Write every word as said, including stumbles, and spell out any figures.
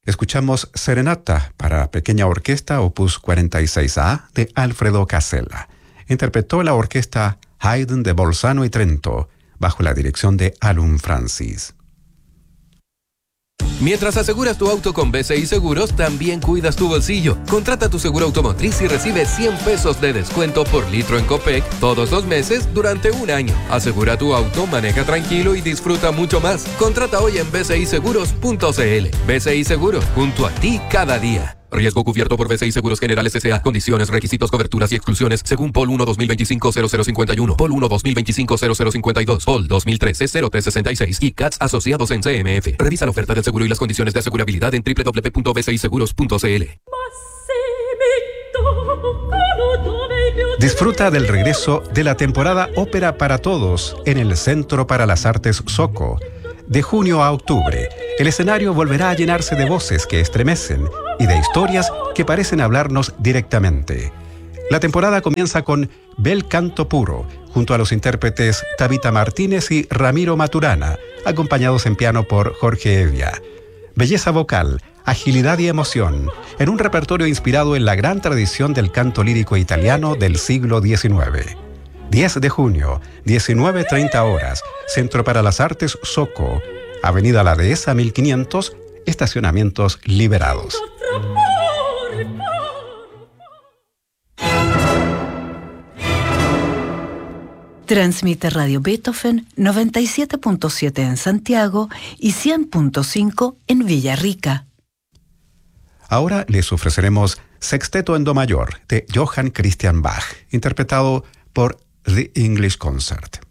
Escuchamos Serenata para pequeña orquesta opus cuarenta y seis A de Alfredo Casella. Interpretó la orquesta Haydn de Bolzano y Trento bajo la dirección de Alun Francis. Mientras aseguras tu auto con B C I Seguros, también cuidas tu bolsillo. Contrata tu seguro automotriz y recibe cien pesos de descuento por litro en Copec todos los meses durante un año. Asegura tu auto, maneja tranquilo y disfruta mucho más. Contrata hoy en b c i seguros punto c l. B C I Seguros, junto a ti cada día. Riesgo cubierto por B C I Seguros Generales S A. Condiciones, requisitos, coberturas y exclusiones según P O L uno dos mil veinticinco cero cero cincuenta y uno, P O L uno dos mil veinticinco cero cero cincuenta y dos, P O L dos mil trece cero tres sesenta y seis y C A T S asociados en C M F. Revisa la oferta del seguro y las condiciones de asegurabilidad en doble u doble u doble u punto b c i seguros punto c l. Disfruta del regreso de la temporada Ópera para Todos en el Centro para las Artes Soco. De junio a octubre, el escenario volverá a llenarse de voces que estremecen y de historias que parecen hablarnos directamente. La temporada comienza con Bel Canto Puro, junto a los intérpretes Tabita Martínez y Ramiro Maturana, acompañados en piano por Jorge Evia. Belleza vocal, agilidad y emoción, en un repertorio inspirado en la gran tradición del canto lírico italiano del siglo diecinueve. diez de junio, diecinueve treinta horas, Centro para las Artes Soco, Avenida La Dehesa mil quinientos, estacionamientos liberados. Transmite Radio Beethoven noventa y siete punto siete en Santiago y cien punto cinco en Villarrica. Ahora les ofreceremos Sexteto en Do Mayor de Johann Christian Bach, interpretado por The English Concert.